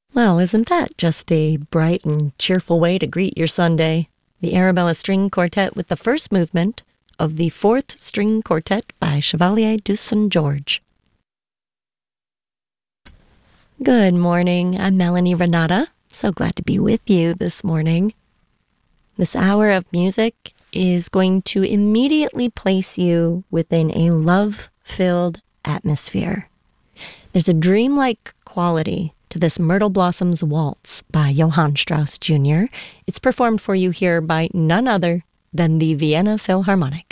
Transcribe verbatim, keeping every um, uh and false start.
Well, isn't that just a bright and cheerful way to greet your Sunday? The Arabella String Quartet with the first movement of the Fourth String Quartet by Chevalier du Saint-Georges. Good morning, I'm Melanie Renata. So glad to be with you this morning. This hour of music is going to immediately place you within a love-filled atmosphere. There's a dreamlike quality to this Myrtle Blossoms Waltz by Johann Strauss Junior It's performed for you here by none other than the Vienna Philharmonic.